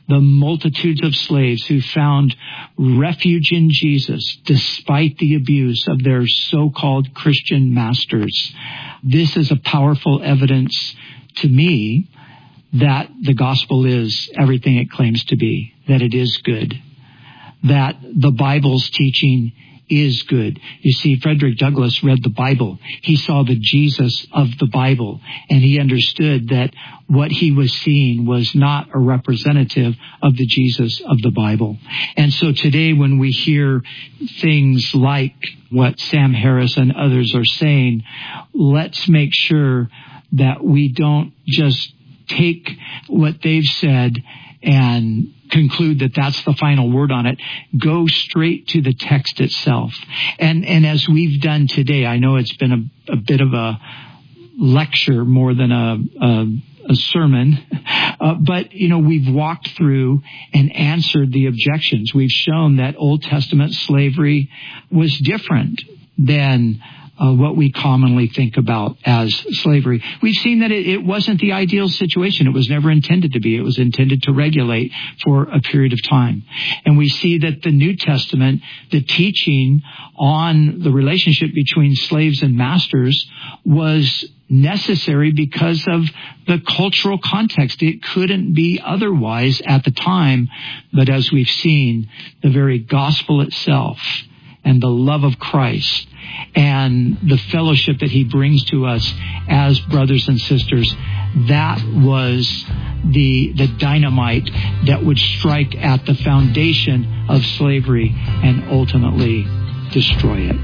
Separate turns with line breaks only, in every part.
the multitudes of slaves who found refuge in Jesus despite the abuse of their so-called Christian masters. This is a powerful evidence to me that the gospel is everything it claims to be, that it is good, that the Bible's teaching is good. You see, Frederick Douglass read the Bible. He saw the Jesus of the Bible, and he understood that what he was seeing was not a representative of the Jesus of the Bible. And so today when we hear things like what Sam Harris and others are saying, let's make sure that we don't just take what they've said and conclude that that's the final word on it. Go straight to the text itself. And as we've done today, I know it's been a bit of a lecture more than a sermon, but, we've walked through and answered the objections. We've shown that Old Testament slavery was different than what we commonly think about as slavery. We've seen that it wasn't the ideal situation. It was never intended to be. It was intended to regulate for a period of time. And we see that the New Testament, the teaching on the relationship between slaves and masters was necessary because of the cultural context. It couldn't be otherwise at the time. But as we've seen, the very gospel itself and the love of Christ and the fellowship that he brings to us as brothers and sisters, that was the dynamite that would strike at the foundation of slavery and ultimately destroy it.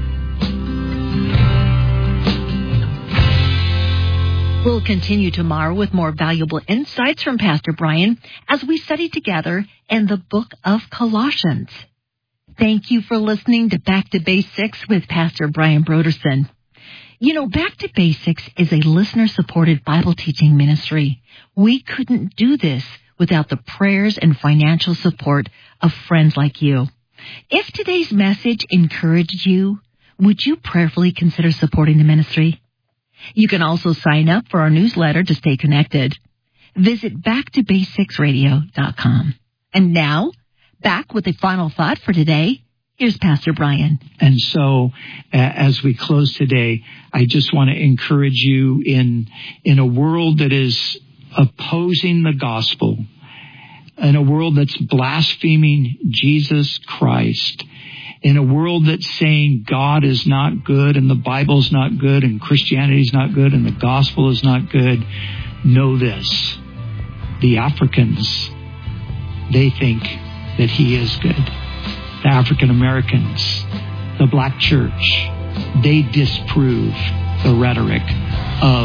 We'll continue tomorrow with more valuable insights from Pastor Brian as we study together in the book of Colossians. Thank you for listening to Back to Basics with Pastor Brian Broderson. Back to Basics is a listener-supported Bible teaching ministry. We couldn't do this without the prayers and financial support of friends like you. If today's message encouraged you, would you prayerfully consider supporting the ministry? You can also sign up for our newsletter to stay connected. Visit backtobasicsradio.com. And now, back with a final thought for today. Here's Pastor Brian.
And so, as we close today, I just want to encourage you in a world that is opposing the gospel, in a world that's blaspheming Jesus Christ, in a world that's saying God is not good and the Bible's not good and Christianity is not good and the gospel is not good, know this. The Africans, they think that he is good. The African Americans, the black church, they disprove the rhetoric